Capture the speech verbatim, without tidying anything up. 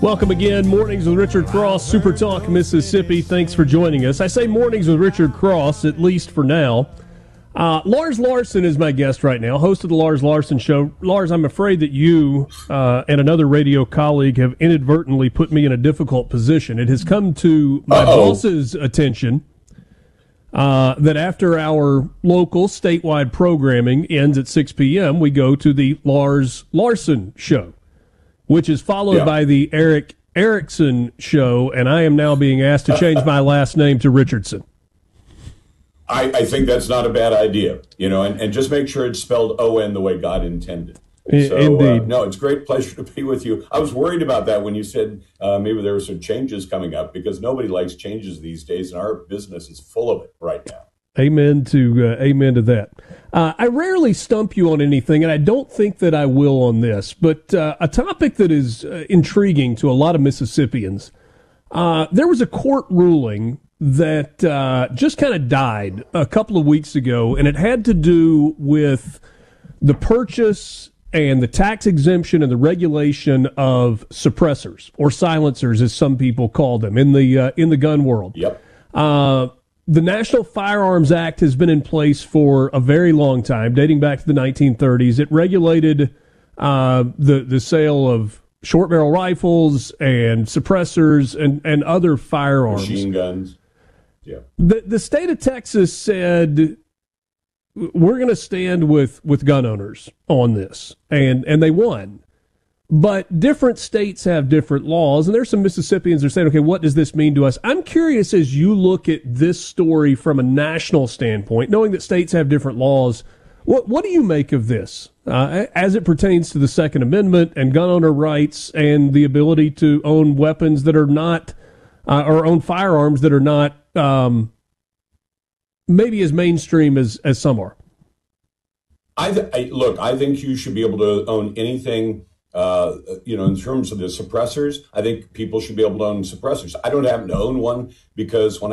Welcome again. Mornings with Richard Cross, Super Talk Mississippi. Thanks for joining us. I say mornings with Richard Cross, at least for now. Uh, Lars Larson is my guest right now, host of the Lars Larson Show. Lars, I'm afraid that you uh, and another radio colleague have inadvertently put me in a difficult position. It has come to my Uh-oh. boss's attention uh, that after our local statewide programming ends at six p.m., we go to the Lars Larson Show, which is followed yeah. by the Eric Erickson Show, and I am now being asked to change my last name to Richardson. I, I think that's not a bad idea, you know, and, and just make sure it's spelled O N the way God intended. So, Indeed. Uh, no, it's a great pleasure to be with you. I was worried about that when you said uh, maybe there were some changes coming up, because nobody likes changes these days, and our business is full of it right now. Amen to uh, amen to that. Uh, I rarely stump you on anything, and I don't think that I will on this, but uh, a topic that is uh, intriguing to a lot of Mississippians. Uh, there was a court ruling that uh, just kind of died a couple of weeks ago, and it had to do with the purchase and the tax exemption and the regulation of suppressors, or silencers, as some people call them, in the uh, in the gun world. Yep. Uh, the National Firearms Act has been in place for a very long time, dating back to the nineteen thirties. It regulated uh, the the sale of short barrel rifles and suppressors and, and other firearms. Machine guns. Yeah. The the state of Texas said, we're going to stand with, with gun owners on this, and, and they won. But different states have different laws, and there's some Mississippians that are saying, okay, what does this mean to us? I'm curious, as you look at this story from a national standpoint, knowing that states have different laws, what what do you make of this uh, as it pertains to the Second Amendment and gun owner rights and the ability to own weapons that are not, uh, or own firearms that are not um, maybe as mainstream as, as some are? I, th- I look, I think you should be able to own anything, uh, you know, in terms of the suppressors. I think people should be able to own suppressors. I don't happen to own one because when